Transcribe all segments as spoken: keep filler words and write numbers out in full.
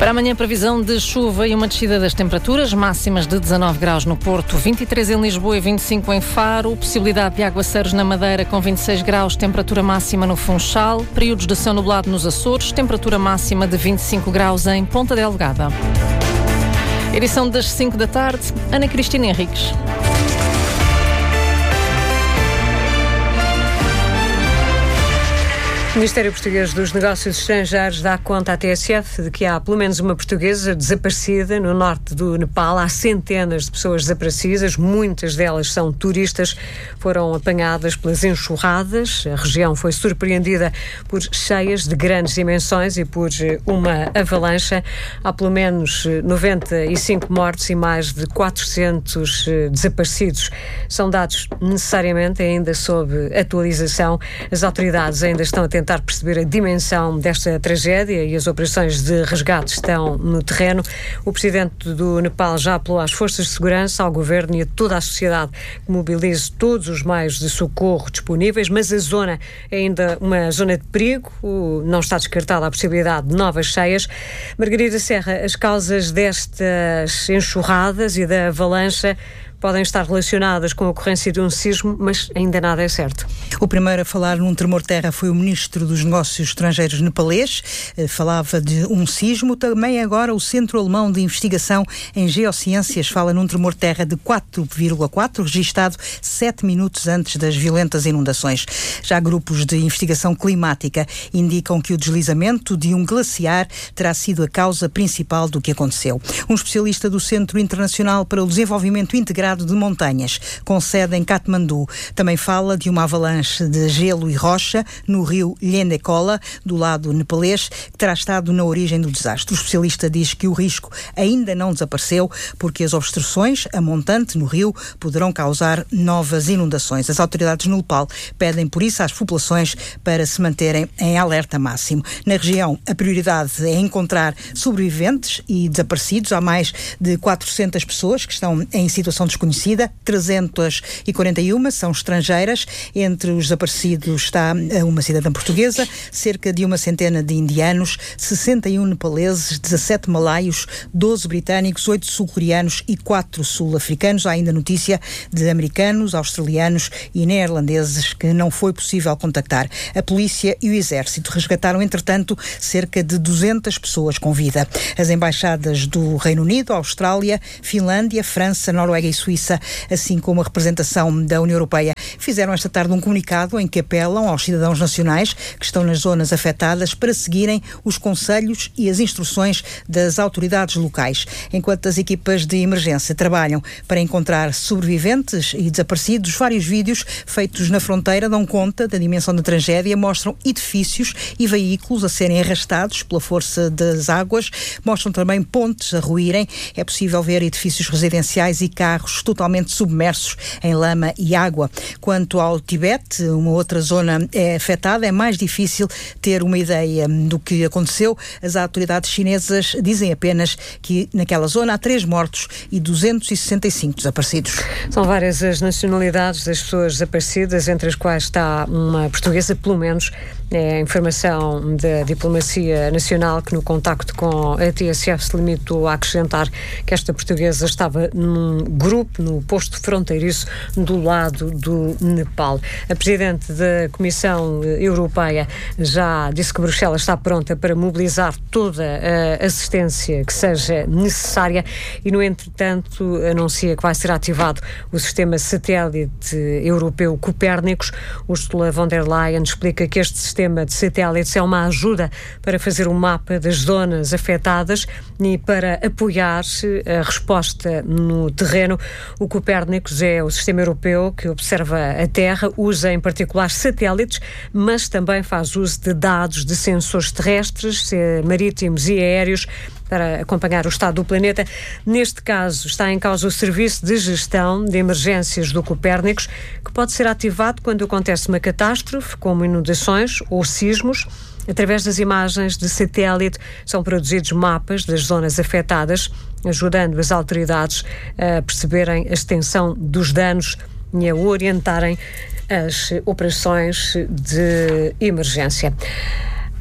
Para amanhã, previsão de chuva e uma descida das temperaturas, máximas de dezanove graus no Porto, vinte e três em Lisboa e vinte e cinco em Faro, possibilidade de aguaceiros na Madeira com vinte e seis graus, temperatura máxima no Funchal, períodos de céu nublado nos Açores, temperatura máxima de vinte e cinco graus em Ponta Delgada. Edição das cinco da tarde, Ana Cristina Henriques. O Ministério Português dos Negócios Estrangeiros dá conta à T S F de que há pelo menos uma portuguesa desaparecida no norte do Nepal. Há centenas de pessoas desaparecidas, muitas delas são turistas, foram apanhadas pelas enxurradas. A região foi surpreendida por cheias de grandes dimensões e por uma avalanche. Há pelo menos noventa e cinco mortos e mais de quatrocentos desaparecidos. São dados necessariamente ainda sob atualização. As autoridades ainda estão a tentar tentar perceber a dimensão desta tragédia e as operações de resgate estão no terreno. O presidente do Nepal já apelou às forças de segurança, ao governo e a toda a sociedade que mobilize todos os meios de socorro disponíveis, mas a zona é ainda uma zona de perigo, não está descartada a possibilidade de novas cheias. Margarida Serra, as causas destas enxurradas e da avalanche podem estar relacionadas com a ocorrência de um sismo, mas ainda nada é certo. O primeiro a falar num tremor de terra foi o Ministro dos Negócios Estrangeiros nepalês. Falava de um sismo. Também agora o Centro Alemão de Investigação em Geociências fala num tremor de terra de quatro vírgula quatro, registado sete minutos antes das violentas inundações. Já grupos de investigação climática indicam que o deslizamento de um glaciar terá sido a causa principal do que aconteceu. Um especialista do Centro Internacional para o Desenvolvimento Integrado de Montanhas, com sede em Katmandu, também fala de uma avalanche de gelo e rocha no rio Lhendekola, do lado nepalês, que terá estado na origem do desastre. O especialista diz que o risco ainda não desapareceu porque as obstruções a montante no rio poderão causar novas inundações. As autoridades no Nepal pedem por isso às populações para se manterem em alerta máximo. Na região, a prioridade é encontrar sobreviventes e desaparecidos. Há mais de quatrocentas pessoas que estão em situação de conhecida, trezentas e quarenta e uma são estrangeiras. Entre os desaparecidos está uma cidadã portuguesa, cerca de uma centena de indianos, sessenta e um nepaleses, dezassete malaios, doze britânicos, oito sul-coreanos e quatro sul-africanos. Há ainda notícia de americanos, australianos e neerlandeses que não foi possível contactar. A polícia e o exército resgataram, entretanto, cerca de duzentas pessoas com vida. As embaixadas do Reino Unido, Austrália, Finlândia, França, Noruega e Suíça, assim como a representação da União Europeia, fizeram esta tarde um comunicado em que apelam aos cidadãos nacionais que estão nas zonas afetadas para seguirem os conselhos e as instruções das autoridades locais. Enquanto as equipas de emergência trabalham para encontrar sobreviventes e desaparecidos, vários vídeos feitos na fronteira dão conta da dimensão da tragédia, mostram edifícios e veículos a serem arrastados pela força das águas, mostram também pontes a ruírem. É possível ver edifícios residenciais e carros totalmente submersos em lama e água. Quanto ao Tibete, uma outra zona é afetada, é mais difícil ter uma ideia do que aconteceu. As autoridades chinesas dizem apenas que naquela zona há três mortos e duzentos e sessenta e cinco desaparecidos. São várias as nacionalidades das pessoas desaparecidas, entre as quais está uma portuguesa, pelo menos é a informação da Diplomacia Nacional, que no contacto com a T S F se limitou a acrescentar que esta portuguesa estava num grupo, no posto fronteiriço do lado do Nepal. A Presidente da Comissão Europeia já disse que Bruxelas está pronta para mobilizar toda a assistência que seja necessária e, no entretanto, anuncia que vai ser ativado o sistema satélite europeu Copérnicos. Ursula von der Leyen explica que este sistema de satélites é uma ajuda para fazer um mapa das zonas afetadas e para apoiar a resposta no terreno. O Copérnicos é o sistema europeu que observa a Terra, usa em particular satélites, mas também faz uso de dados de sensores terrestres, marítimos e aéreos para acompanhar o estado do planeta. Neste caso, está em causa o Serviço de Gestão de Emergências do Copérnicos, que pode ser ativado quando acontece uma catástrofe, como inundações ou sismos. Através das imagens de satélite são produzidos mapas das zonas afetadas, ajudando as autoridades a perceberem a extensão dos danos e a orientarem as operações de emergência.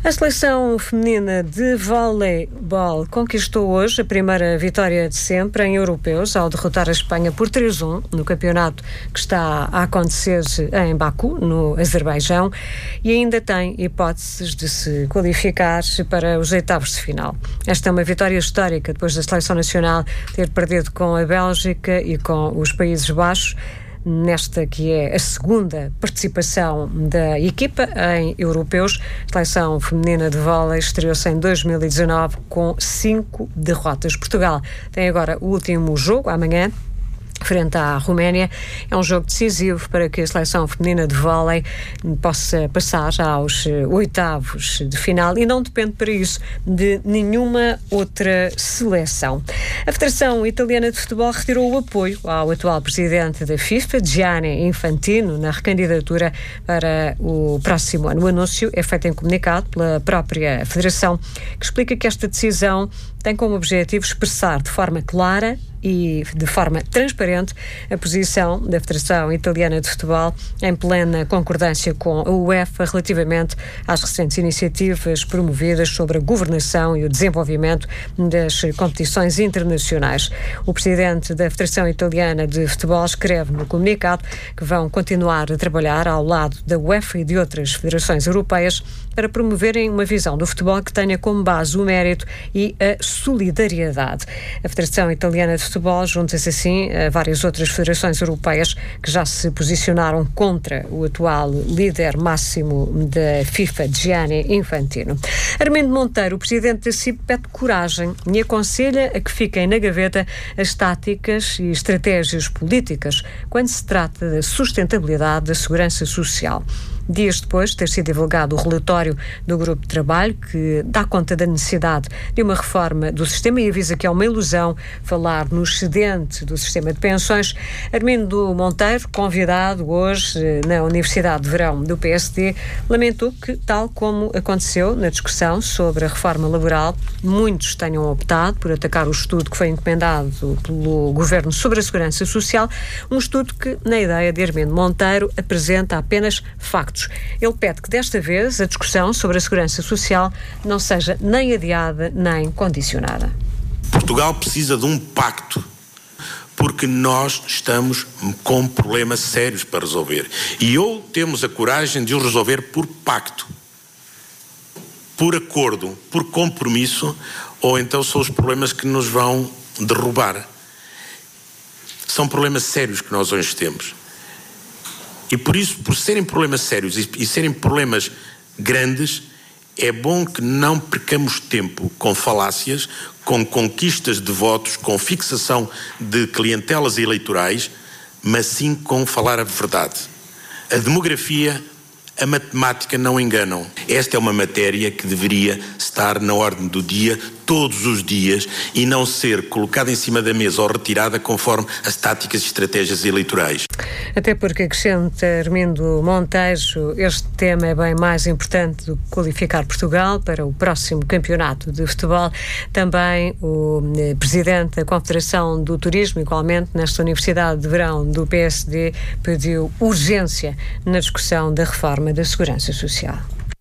A seleção feminina de voleibol conquistou hoje a primeira vitória de sempre em europeus ao derrotar a Espanha por três a um no campeonato que está a acontecer em Baku, no Azerbaijão, e ainda tem hipóteses de se qualificar para os oitavos de final. Esta é uma vitória histórica depois da seleção nacional ter perdido com a Bélgica e com os Países Baixos, nesta que é a segunda participação da equipa em europeus. A seleção feminina de vôlei estreou-se em dois mil e dezanove com cinco derrotas. Portugal tem agora o último jogo, amanhã, frente à Roménia. É um jogo decisivo para que a seleção feminina de vôlei possa passar aos oitavos de final e não depende para isso de nenhuma outra seleção. A Federação Italiana de Futebol retirou o apoio ao atual presidente da FIFA, Gianni Infantino, na recandidatura para o próximo ano. O anúncio é feito em comunicado pela própria Federação, que explica que esta decisão tem como objetivo expressar de forma clara e de forma transparente a posição da Federação Italiana de Futebol em plena concordância com a UEFA relativamente às recentes iniciativas promovidas sobre a governação e o desenvolvimento das competições internacionais. O presidente da Federação Italiana de Futebol escreve no comunicado que vão continuar a trabalhar ao lado da UEFA e de outras federações europeias para promoverem uma visão do futebol que tenha como base o mérito e a solidariedade. A Federação Italiana de Futebol junta-se assim a várias outras federações europeias que já se posicionaram contra o atual líder máximo da FIFA, Gianni Infantino. Armindo Monteiro, o presidente da C I P, pede coragem e aconselha a que fiquem na gaveta as táticas e estratégias políticas quando se trata da sustentabilidade da segurança social. Dias depois de ter sido divulgado o relatório do Grupo de Trabalho que dá conta da necessidade de uma reforma do sistema e avisa que é uma ilusão falar no excedente do sistema de pensões, Armindo Monteiro, convidado hoje na Universidade de Verão do P S D, lamentou que, tal como aconteceu na discussão sobre a reforma laboral, muitos tenham optado por atacar o estudo que foi encomendado pelo Governo sobre a Segurança Social, um estudo que, na ideia de Armindo Monteiro, apresenta apenas factos. Ele pede que desta vez a discussão sobre a segurança social não seja nem adiada nem condicionada. Portugal precisa de um pacto, porque nós estamos com problemas sérios para resolver. E ou temos a coragem de os resolver por pacto, por acordo, por compromisso, ou então são os problemas que nos vão derrubar. São problemas sérios que nós hoje temos. E por isso, por serem problemas sérios e, e serem problemas grandes, é bom que não percamos tempo com falácias, com conquistas de votos, com fixação de clientelas eleitorais, mas sim com falar a verdade. A demografia, a matemática não enganam. Esta é uma matéria que deveria estar na ordem do dia todos os dias e não ser colocada em cima da mesa ou retirada conforme as táticas e estratégias eleitorais. Até porque, acrescenta Armindo Monteiro, este tema é bem mais importante do que qualificar Portugal para o próximo campeonato de futebol. Também o presidente da Confederação do Turismo, igualmente nesta Universidade de Verão do P S D, pediu urgência na discussão da reforma da Segurança Social.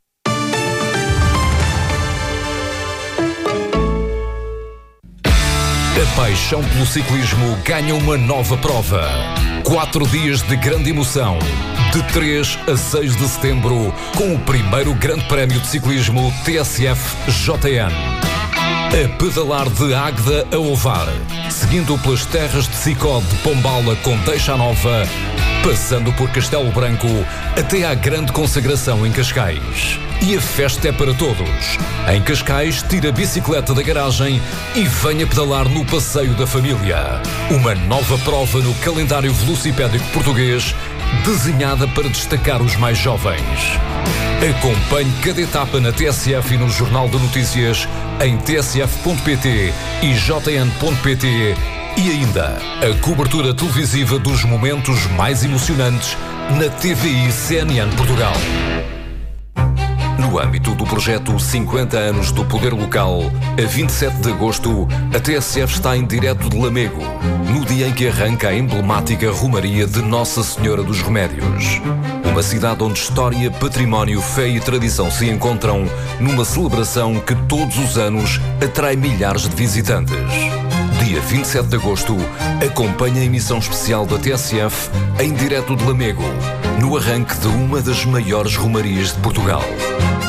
A paixão pelo ciclismo ganha uma nova prova. Quatro dias de grande emoção, de três a seis de setembro, com o primeiro grande prémio de ciclismo T S F J N. A pedalar de Águeda a Ovar, seguindo pelas terras de Sicó de Pombala com Deixa Nova, passando por Castelo Branco até à grande consagração em Cascais. E a festa é para todos. Em Cascais, tira a bicicleta da garagem e venha pedalar no Passeio da Família. Uma nova prova no calendário velocipédico português, desenhada para destacar os mais jovens. Acompanhe cada etapa na T S F e no Jornal de Notícias em t s f ponto p t e j n ponto p t e ainda a cobertura televisiva dos momentos mais emocionantes na T V I C N N Portugal. No âmbito do projeto cinquenta anos do Poder Local, a vinte e sete de agosto, a T S F está em direto de Lamego, no dia em que arranca a emblemática Romaria de Nossa Senhora dos Remédios. Uma cidade onde história, património, fé e tradição se encontram numa celebração que todos os anos atrai milhares de visitantes. Dia vinte e sete de agosto, acompanha a emissão especial da T S F em direto de Lamego, no arranque de uma das maiores romarias de Portugal.